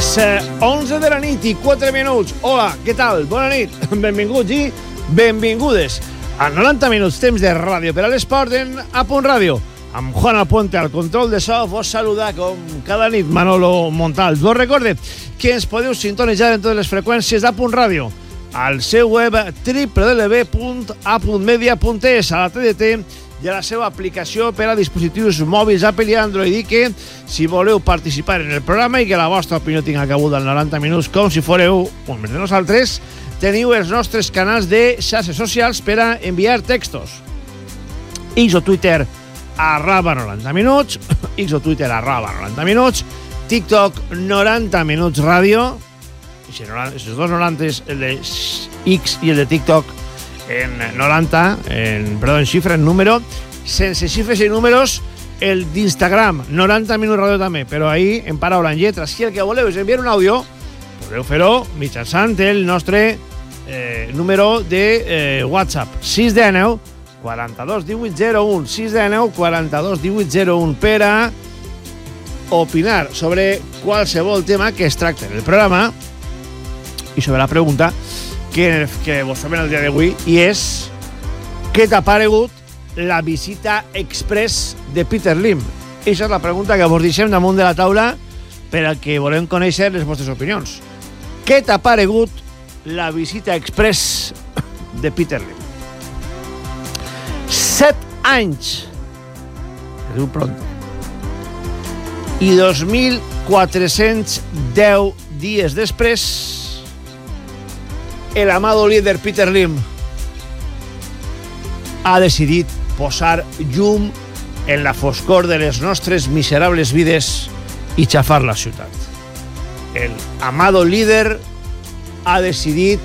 Les 11 de la nit i 4 minuts. Hola, què tal? Bona nit. Benvinguts i benvingudes a 90 minuts temps de ràdio per a l'esport en A Punt Ràdio. Amb Juan Alpuente al control de so, vos saludar com cada nit Manolo Montal. Vos recorde que ens podeu sintonitzar en totes les freqüències d'A Punt Ràdio al seu web www.apuntmedia.es, a la TDT i a la seva aplicació per a dispositius mòbils Apple i Android, i que si voleu participar en el programa i que la vostra opinió tinga cabuda en 90 minuts com si fóreu un de nosaltres, teniu els nostres canals de xarxes socials per a enviar textos. X o Twitter @90 minuts, X o Twitter @90 minuts, TikTok 90 minuts ràdio, i si els dos 90, el de X i el de TikTok en 90, en xifra, en número, sense xifres i números, el d'Instagram 90 minuts ràdio també, però ahí en paraula, en lletra. Si el que voleu és enviar un àudio, podeu fer-ho mitjançant el nostre número de WhatsApp 619 42 18 01, 619 42 18 01, per a opinar sobre qualsevol tema que es tracta en el programa i sobre la pregunta que vos fem el dia d'avui, i és: què t'ha paregut la visita express de Peter Lim? Aquesta és la pregunta que vos deixem damunt de la taula per al que volem conèixer les vostres opinions. Què t'ha paregut la visita express de Peter Lim? 7 anys, es diu pronto, i 2.410 dies després, el amado líder Peter Lim ha decidit posar llum en la foscor de les nostres miserables vides i xafar la ciutat. El amado líder ha decidit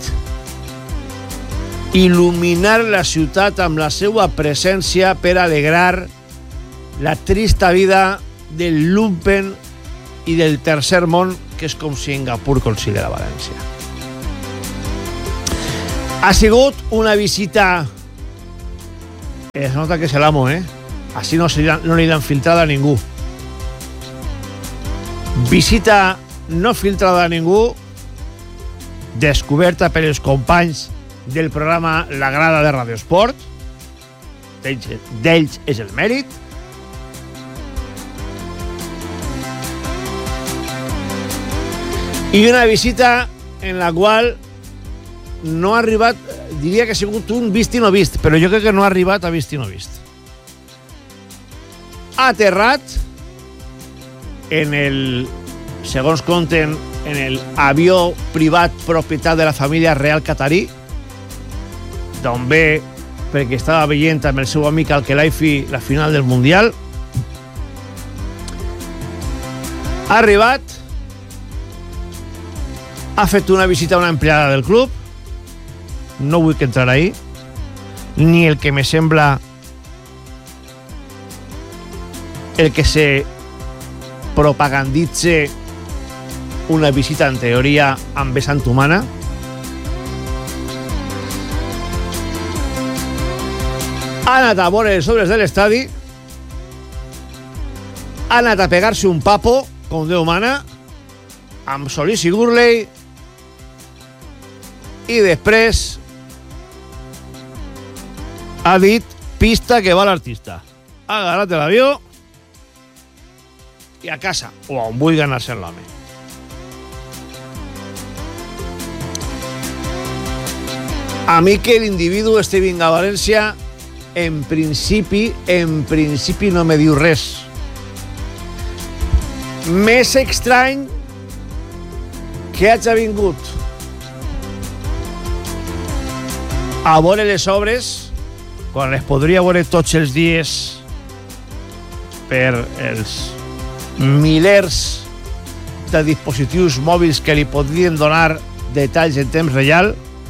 il·luminar la ciutat amb la seva presència per alegrar la trista vida del lumpen i del tercer món, que és com Singapur considera València. Ha sigut una visita... Es nota que és l'amo, Així no li han filtrada a ningú. Visita no filtrada a ningú, descoberta per els companys del programa La Grada de Radio Esport. D'ells és el mèrit. I una visita en la qual no ha arribat, diria que ha sigut un vist i no vist, però jo crec que no ha arribat a vist i no vist. Ha aterrat en el, segons conten, en el avió privat propietat de la família real catarí, d'on ve perquè estava veient amb el seu amic Al-Khelaifi la final del Mundial. Ha arribat, ha fet una visita a una empleada del club, no vull que entrar ahí, ni el que me sembla el que se propaganditze una visita en teoria amb vessant humana. Ha anat a veure les obres de l'estadi, ha anat a pegar-se un papo, com Déu mana, amb Solís i Gurley, i després ha dit pista que va l'artista. Ha agarrat l'avió i a casa, o on vulgui anar-se l'home. A mi que l'individu este vinga a València, en principi no me diu res. Més estrany que hagi vingut a veure les obres quan les podria veure tots els dies per els milers de dispositius mòbils que li podrien donar detalls en temps real,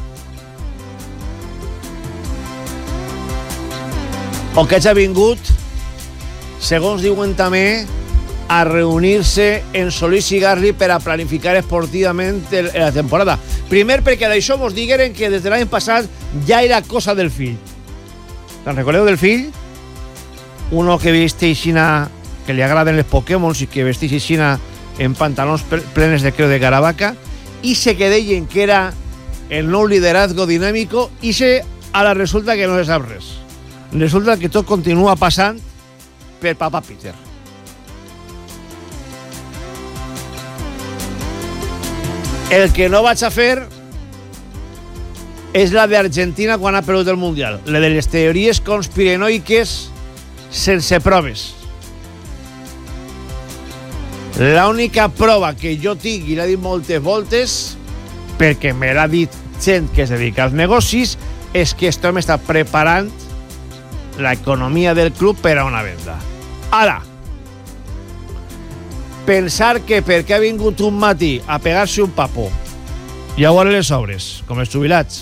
o que hagi vingut, segons diuen també, a reunir-se en Solís i Gurley per a planificar esportivament la temporada. Primer, perquè d'això mos digueren que des de l'any passat ja era cosa del fill. Te'n recordeu del fill? Uno que vesteix aixina, que li agraden els Pokémons i que vesteix aixina en pantalons plenes de creu de Caravaca, i se que deien que era el nou liderazgo dinàmico, i ara resulta que no se sap res. Resulta que tot continua passant per Papa Peter. El que no vaig a fer és la d'Argentina quan ha perdut el Mundial, la de les teories conspiranoiques sense proves. L'única prova que jo tinc, i l'he dit moltes voltes, perquè me l'ha dit gent que es dedica als negocis, és que estem preparant l'economia del club per a una venda. Ara, pensar que perquè ha vingut un matí a pegar-se un papo i a veure les obres, com els jubilats,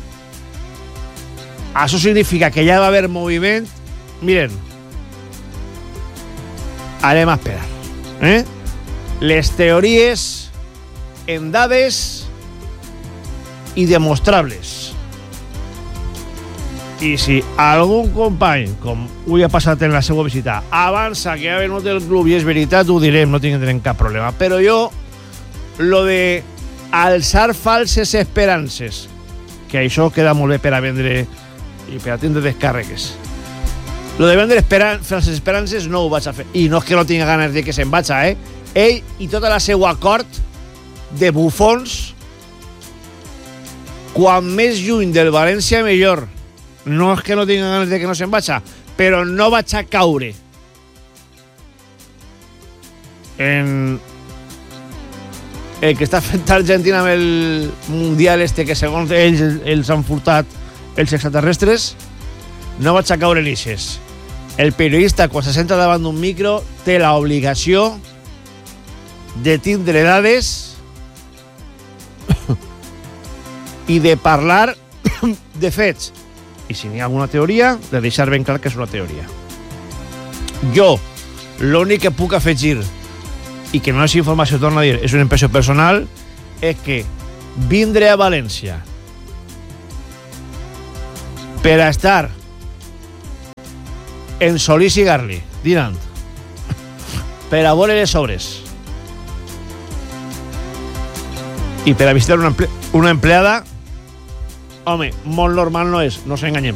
això significa que ja va haver moviment. Miren, anem a esperar. Les teories en dades i demostrables. I si algun company, com avui ha passat en la seva visita, avança que ha venut el club i és veritat, ho direm, no tindrem cap problema. Però jo, lo de alçar falses esperances, que això queda molt bé per a vendre i per a tindre descàrregues, lo de vendre falses esperances no ho vaig a fer. I no és que no tinga ganes de que se'n vaja, ell i tota la seva cort de bufons, quan més lluny del València millor. No és que no tinga ganes de que no se'n vaja, però no vaig a caure en el que està fent Argentina amb el Mundial que segons ells els han furtat els extraterrestres. No vaig a caure en ixes. El periodista, quan se senta davant d'un micro, té l'obligació de tindre dades i de parlar de fets. I si n'hi ha alguna teoria, de deixar ben clar que és una teoria. Jo, l'únic que puc afegir, i que no és informació, torno a dir, és una impressió personal, és que vindre a València per a estar en Solís i Garli, dinant, per a veure les obres i per a visitar una empleada, home, molt normal no és, no s'enganyem.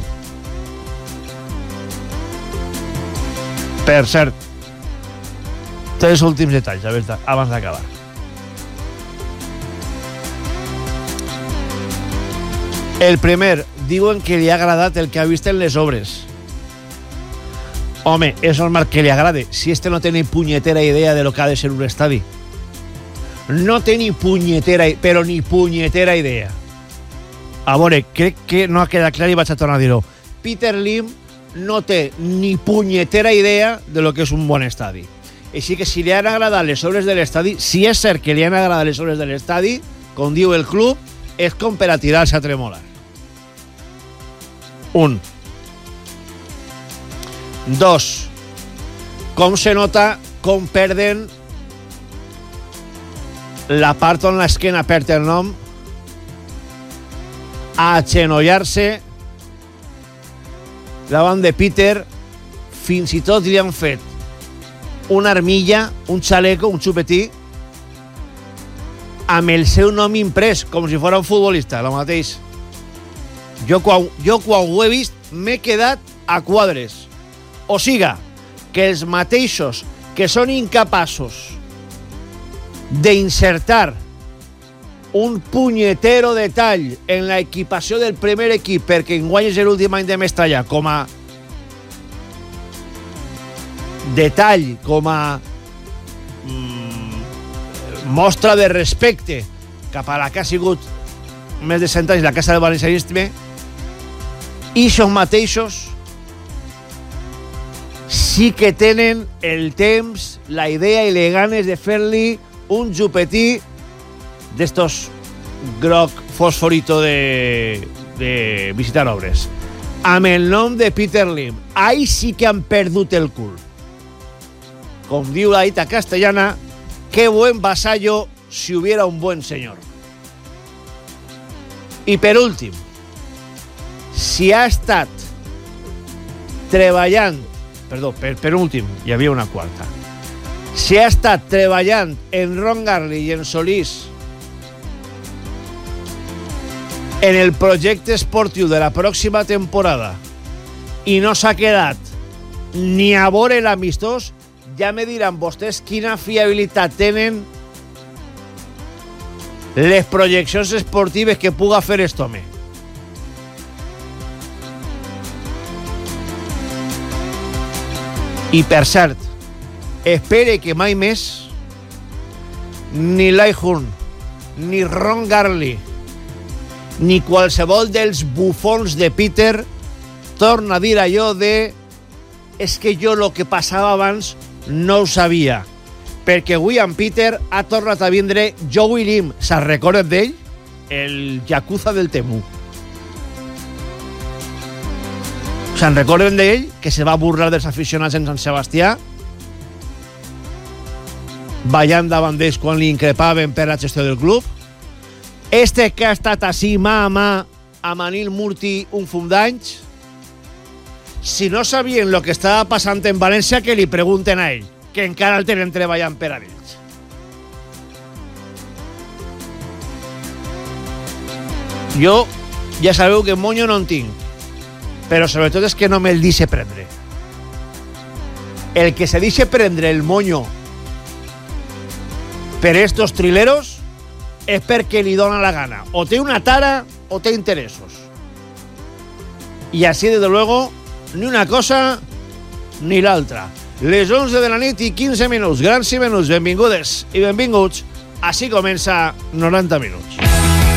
Per cert, 3 últims detalls, abans d'acabar. El primer, diuen que li ha agradat el que ha vist en les obres. Home, és normal que li agrade, si este no té ni punyetera idea de lo que ha de ser un estadi. No té ni punyetera, però ni punyetera idea. A veure, crec que no ha quedat clar i vaig a tornar a dir-ho. Peter Lim no té ni punyetera idea de lo que és un bon estadi. Així que si li han agradat les obres de l'estadi, si és cert que li han agradat les obres de l'estadi, com diu el club, és com per a tirar-se a tremolar. 1. 2. Com se nota com perden la part on l'esquena perd el nom a agenollar-se davant de Peter. Fins i tot li han fet una armilla, un xaleco, un xupetí amb el seu nom imprès, com si fos un futbolista, el mateix. Jo quan ho he vist m'he quedat a quadres. O siga, que els mateixos que són incapaços d'insertar un punyetero detall en la equipació del primer equip perquè enguany és l'últim any de Mestalla, com a detall, com a mostra de respecte cap a la que ha sigut més de 100 anys la casa del valencianisme, i són mateixos sí que tenen el temps, la idea i les ganes de fer-li un xupetí d'estos groc fosforito de visitar obres amb el nom de Peter Lim. Ahí sí que han perdut el cul. Com diu la dita castellana, qué buen vasallo si hubiera un buen señor. I per últim, si ha estat treballant, perdó, per últim, hi havia una quarta. si ha estat treballant en Ron Garley i en Solís en el projecte esportiu de la pròxima temporada i no s'ha quedat ni a veure l'amistós, ja me diran vostès quina fiabilitat tenen les projeccions esportives que puga fer aquest home. I per cert, espere que mai més ni Laihun, ni Ron Garley, ni qualsevol dels bufons de Peter torna a dir allò de és que jo el que passava abans no ho sabia, perquè avui en Peter ha tornat a vindre Joey Lim. Se'n recorden d'ell? El Yakuza del Temu. Se'n recorden d'ell? Que se va burlar dels aficionats en Sant Sebastià, ballant davant d'ells quan li increpaven per la gestió del club. Este que ha estat així mà a mà amb Anil Murti un fum d'anys. Si no sabien el que estava passant en València, que li pregunten a ell, que encara el tenen treballant per a ells. Jo ja sabeu que monyo no en tinc, però sobretot és que no me'l deixe prendre. El que se deixe prendre el monyo per estos trileros és perquè li dona la gana. O té una tara o té interessos. I així, desde luego, ni una cosa ni l'altra. Les 11 de la nit i 15 minuts. Grans i menuts, benvingudes i benvinguts. Així comença 90 minuts.